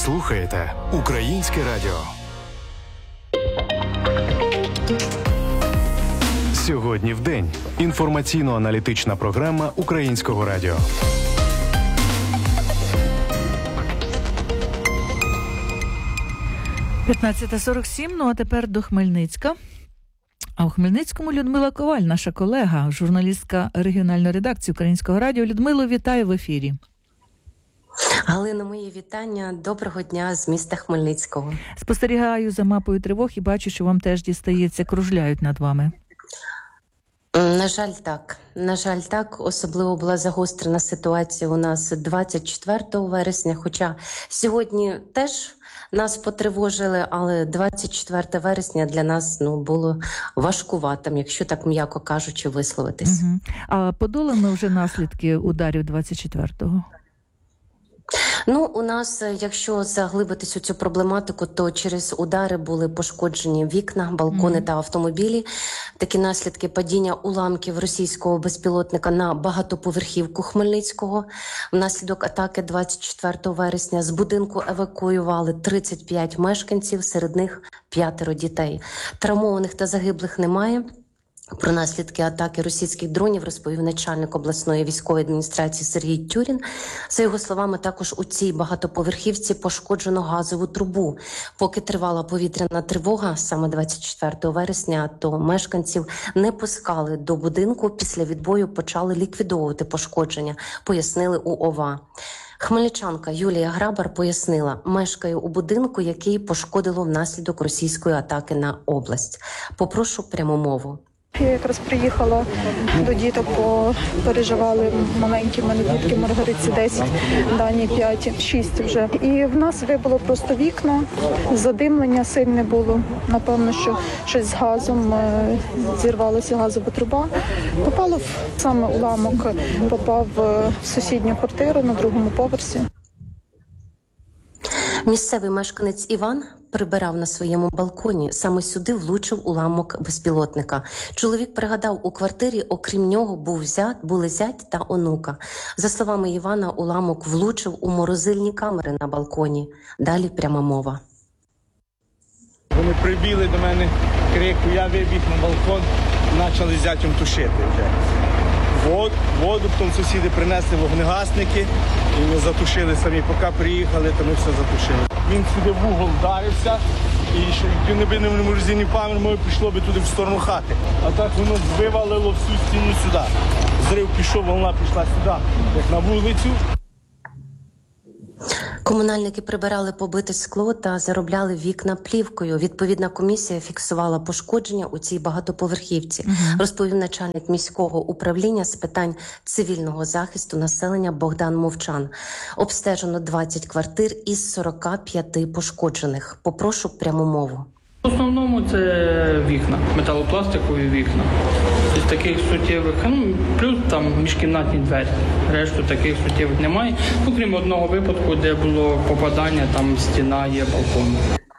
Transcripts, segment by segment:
слухаєте Українське радіо. Сьогодні в день. Інформаційно-аналітична програма Українського радіо. – 15:47, ну а тепер до Хмельницька. А у Хмельницькому Людмила Коваль, наша колега, журналістка регіональної редакції Українського радіо. Людмило, вітаю в ефірі. Галина, мої вітання. Доброго дня з міста Хмельницького. Спостерігаю за мапою тривог і бачу, що вам теж дістається, кружляють над вами. На жаль, так. Особливо була загострена ситуація у нас 24 вересня, хоча сьогодні теж нас потривожили, але 24 вересня для нас було важкуватим, якщо так м'яко кажучи висловитись. Угу. А подолано вже наслідки ударів 24-го? У нас, якщо заглибитись у цю проблематику, то через удари були пошкоджені вікна, балкони та автомобілі. Такі наслідки падіння уламків російського безпілотника на багатоповерхівку Хмельницького. Внаслідок атаки 24 вересня з будинку евакуювали 35 мешканців, серед них 5 дітей. Травмованих та загиблих немає. Про наслідки атаки російських дронів розповів начальник обласної військової адміністрації Сергій Тюрін. За його словами, також у цій багатоповерхівці пошкоджено газову трубу. Поки тривала повітряна тривога, саме 24 вересня, то мешканців не пускали до будинку. Після відбою почали ліквідовувати пошкодження, пояснили у ОВА. Хмельничанка Юлія Грабар пояснила, мешкає у будинку, який пошкодило внаслідок російської атаки на область. Попрошу пряму мову. Я якраз приїхала до діток, бо переживали маленькі, в мене дітки Маргариці 10, Дані 5, 6 вже. І в нас вибило просто вікна, задимлення сильне було. Напевно, що щось з газом, зірвалася газова труба. Попало саме уламок, попав в сусідню квартиру на другому поверсі. Місцевий мешканець Іван прибирав на своєму балконі. Саме сюди влучив уламок безпілотника. Чоловік пригадав, у квартирі, окрім нього, були зять та онука. За словами Івана, уламок влучив у морозильні камери на балконі. Далі пряма мова. Вони прибігли до мене, крику, я вибіг на балкон, почали зятям тушити вже. Воду, потім сусіди принесли вогнегасники, і ми затушили самі. Поки приїхали, то ми все затушили. Він сюди в угол вдарився, і якби не морозильні камери, може пішло би туди в сторону хати. А так воно вивалило всю стіну сюди. Зрив пішов, волна пішла сюди, як на вулицю. Комунальники прибирали побите скло та заробляли вікна плівкою. Відповідна комісія фіксувала пошкодження у цій багатоповерхівці, розповів начальник міського управління з питань цивільного захисту населення Богдан Мовчан. Обстежено 20 квартир із 45 пошкоджених. Попрошу пряму мову. В основному це вікна, металопластикові вікна. Із таких суттєвих, плюс там міжкімнатні двері. Решту таких суттєвих немає. Крім одного випадку, де було попадання, там стіна є, балкон.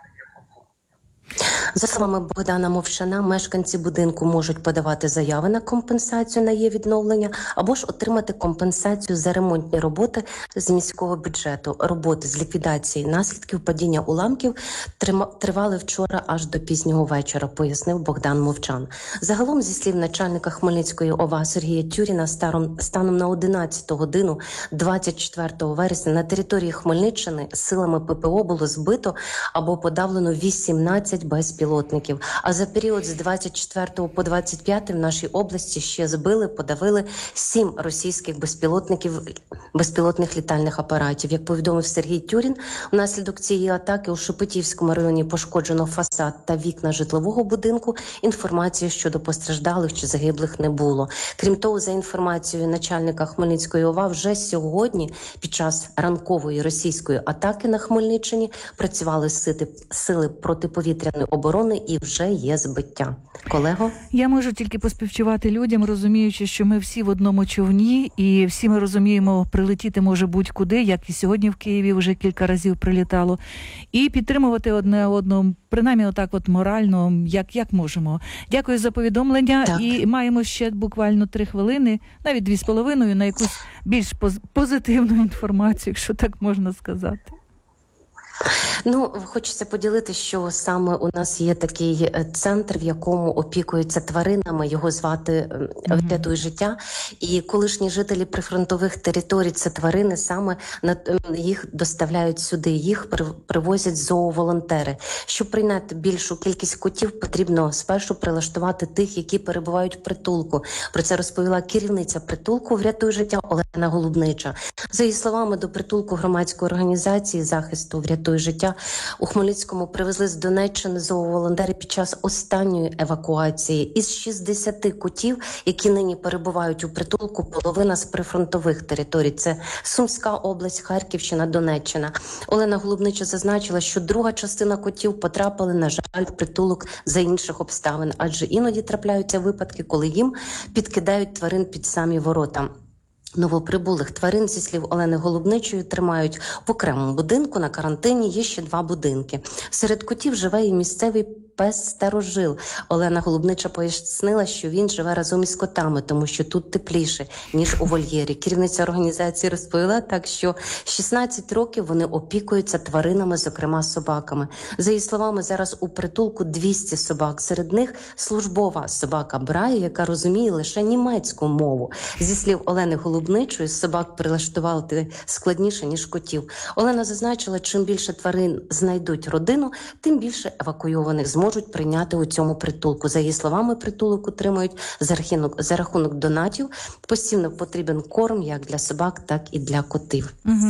За словами Богдана Мовчана, мешканці будинку можуть подавати заяви на компенсацію на її відновлення або ж отримати компенсацію за ремонтні роботи з міського бюджету. Роботи з ліквідації наслідків падіння уламків тривали вчора аж до пізнього вечора, пояснив Богдан Мовчан. Загалом, зі слів начальника Хмельницької ОВА Сергія Тюріна, станом на 11 годину 24 вересня на території Хмельниччини силами ППО було збито або подавлено 18 безпілотників. А за період з 24 по 25 в нашій області ще збили, подавили 7 російських безпілотних літальних апаратів. Як повідомив Сергій Тюрін, внаслідок цієї атаки у Шепетівському районі пошкоджено фасад та вікна житлового будинку. Інформації щодо постраждалих чи загиблих не було. Крім того, за інформацією начальника Хмельницької ОВА, вже сьогодні під час ранкової російської атаки на Хмельниччині працювали сили протиповітряної оборони і вже є збиття. Колего? Я можу тільки поспівчувати людям, розуміючи, що ми всі в одному човні, і всі ми розуміємо, прилетіти може будь-куди, як і сьогодні в Києві вже кілька разів прилітало, і підтримувати одне одного, принаймні отак от морально, як можемо. Дякую за повідомлення. Так. І маємо ще буквально 3 хвилини, навіть 2,5, на якусь більш позитивну інформацію, якщо так можна сказати. Хочеться поділитися, що саме у нас є такий центр, в якому опікуються тваринами, його звати «Врятуй життя». І колишні жителі прифронтових територій, це тварини, саме їх доставляють сюди, їх привозять зооволонтери. Щоб прийняти більшу кількість котів, потрібно спершу прилаштувати тих, які перебувають в притулку. Про це розповіла керівниця притулку «Врятуй життя» Олена Голубнича. За її словами, до притулку громадської організації захисту «Врятуй життя» у Хмельницькому привезли з Донеччини зооволонтери під час останньої евакуації. Із 60 котів, які нині перебувають у притулку, половина з прифронтових територій. Це Сумська область, Харківщина, Донеччина. Олена Голубнича зазначила, що друга частина котів потрапили, на жаль, в притулок за інших обставин, адже іноді трапляються випадки, коли їм підкидають тварин під самі ворота. Новоприбулих тварин, зі слів Олени Голубничої, тримають в окремому будинку. На карантині є ще 2 будинки. Серед котів живе і місцевий пес-старожил. Олена Голубнича пояснила, що він живе разом із котами, тому що тут тепліше, ніж у вольєрі. Керівниця організації розповіла так, що 16 років вони опікуються тваринами, зокрема собаками. За її словами, зараз у притулку 200 собак. Серед них службова собака Брайя, яка розуміє лише німецьку мову. Зі слів Олени Голубничої, собак прилаштувати складніше, ніж котів. Олена зазначила, чим більше тварин знайдуть родину, тим більше евакуйованих зможуть прийняти у цьому притулку. За її словами, притулок утримують за рахунок донатів. Постійно потрібен корм як для собак, так і для котів.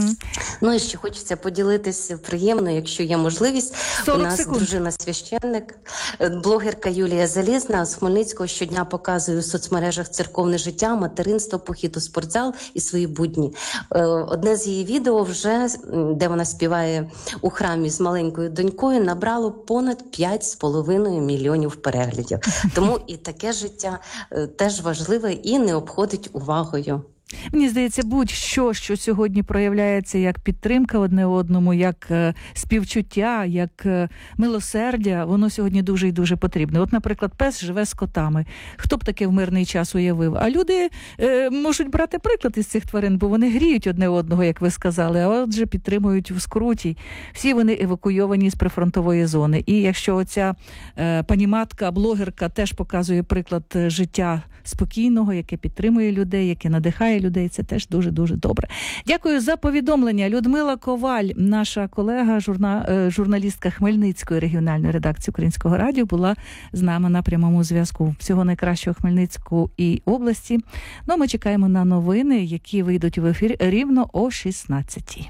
І ще хочеться поділитися приємно, якщо є можливість. У нас дружина священник, блогерка Юлія Залізна з Хмельницького щодня показує у соцмережах церковне життя, материнство, похід у спортзал і свої будні. Одне з її відео вже, де вона співає у храмі з маленькою донькою, набрало понад 5,5 мільйонів переглядів. Тому і таке життя теж важливе і не обходить увагою. Мені здається, будь-що, що сьогодні проявляється як підтримка одне одному, як співчуття, як милосердя, воно сьогодні дуже і дуже потрібне. От, наприклад, пес живе з котами. Хто б таке в мирний час уявив? А люди можуть брати приклад із цих тварин, бо вони гріють одне одного, як ви сказали, а отже підтримують в скруті. Всі вони евакуйовані з прифронтової зони. І якщо оця пані матка, блогерка теж показує приклад життя спокійного, яке підтримує людей, яке надихає людей, це теж дуже-дуже добре. Дякую за повідомлення. Людмила Коваль, наша колега, журналістка Хмельницької регіональної редакції Українського радіо, була з нами на прямому зв'язку. Всього найкращого Хмельницьку і області. Ну, ми чекаємо на новини, які вийдуть в ефір рівно о 16-й.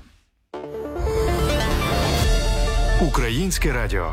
Українське радіо.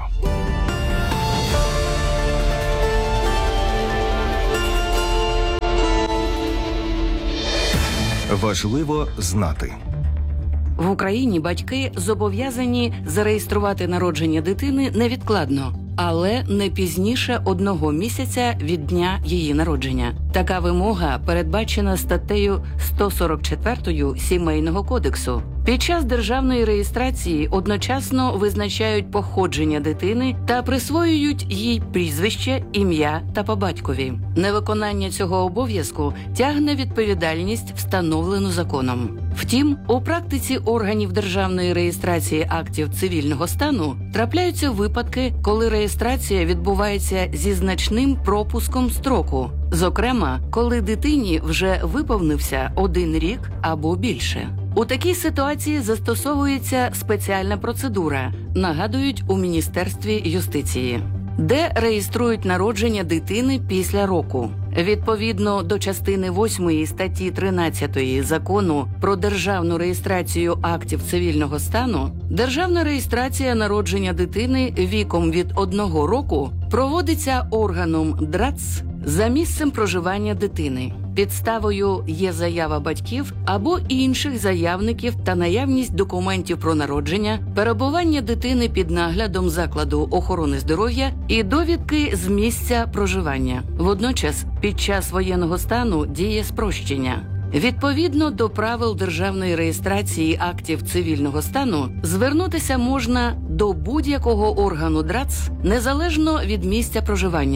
Важливо знати. В Україні батьки зобов'язані зареєструвати народження дитини невідкладно, але не пізніше 1 місяця від дня її народження. Така вимога передбачена статтею 144 Сімейного кодексу. Під час державної реєстрації одночасно визначають походження дитини та присвоюють їй прізвище, ім'я та по батькові. Невиконання цього обов'язку тягне відповідальність, встановлену законом. Втім, у практиці органів державної реєстрації актів цивільного стану трапляються випадки, коли реєстрація відбувається зі значним пропуском строку. Зокрема, коли дитині вже виповнився 1 рік або більше. У такій ситуації застосовується спеціальна процедура, нагадують у Міністерстві юстиції, де реєструють народження дитини після року. Відповідно до частини 8 статті 13 Закону про державну реєстрацію актів цивільного стану, державна реєстрація народження дитини віком від 1 року проводиться органом ДРАЦ за місцем проживання дитини. Підставою є заява батьків або інших заявників та наявність документів про народження, перебування дитини під наглядом закладу охорони здоров'я і довідки з місця проживання. Водночас, під час воєнного стану діє спрощення. Відповідно до правил державної реєстрації актів цивільного стану, звернутися можна до будь-якого органу ДРАЦ незалежно від місця проживання.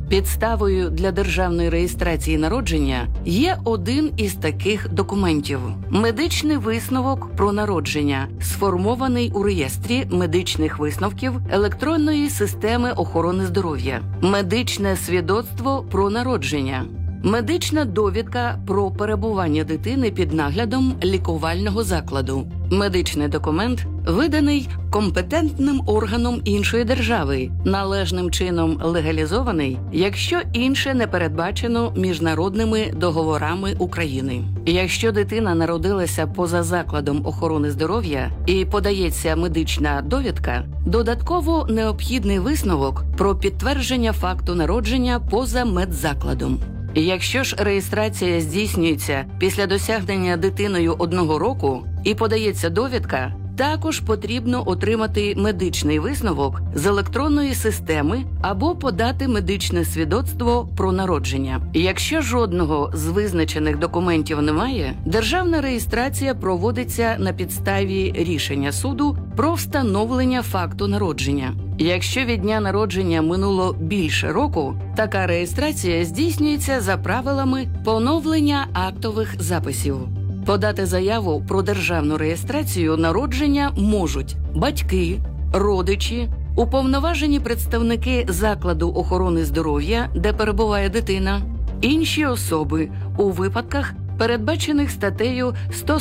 Підставою для державної реєстрації народження є один із таких документів – медичний висновок про народження, сформований у реєстрі медичних висновків електронної системи охорони здоров'я, медичне свідоцтво про народження, медична довідка про перебування дитини під наглядом лікувального закладу, медичний документ, виданий компетентним органом іншої держави, належним чином легалізований, якщо інше не передбачено міжнародними договорами України. Якщо дитина народилася поза закладом охорони здоров'я і подається медична довідка, додатково необхідний висновок про підтвердження факту народження поза медзакладом. Якщо ж реєстрація здійснюється після досягнення дитиною 1 року і подається довідка, також потрібно отримати медичний висновок з електронної системи або подати медичне свідоцтво про народження. Якщо жодного з визначених документів немає, державна реєстрація проводиться на підставі рішення суду про встановлення факту народження. Якщо від дня народження минуло більше року, така реєстрація здійснюється за правилами поновлення актових записів. Подати заяву про державну реєстрацію народження можуть батьки, родичі, уповноважені представники закладу охорони здоров'я, де перебуває дитина, інші особи у випадках, передбачених статтею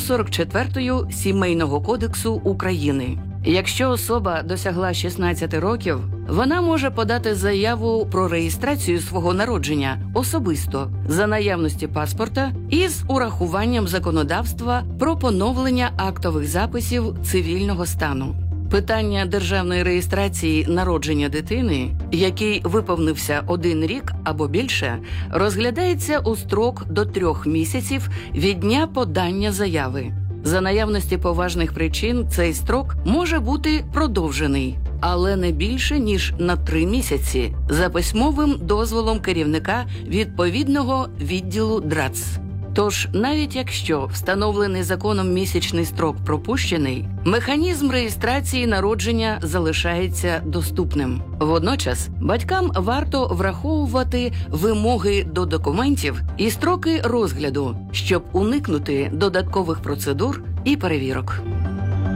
144 Сімейного кодексу України. Якщо особа досягла 16 років, вона може подати заяву про реєстрацію свого народження особисто за наявності паспорта і з урахуванням законодавства про поновлення актових записів цивільного стану. Питання державної реєстрації народження дитини, який виповнився 1 рік або більше, розглядається у строк до 3 місяців від дня подання заяви. За наявності поважних причин цей строк може бути продовжений, але не більше, ніж на 3 місяці, за письмовим дозволом керівника відповідного відділу ДРАЦ. Тож, навіть якщо встановлений законом місячний строк пропущений, механізм реєстрації народження залишається доступним. Водночас, батькам варто враховувати вимоги до документів і строки розгляду, щоб уникнути додаткових процедур і перевірок.